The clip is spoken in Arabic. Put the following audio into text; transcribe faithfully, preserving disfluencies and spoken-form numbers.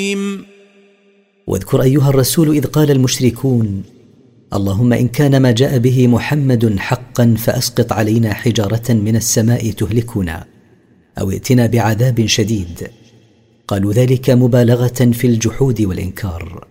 واذكر أيها الرسول إذ قال المشركون اللهم إن كان ما جاء به محمد حقا فأسقط علينا حجارة من السماء تهلكنا أو ائتنا بعذاب شديد. قالوا ذلك مبالغة في الجحود والإنكار.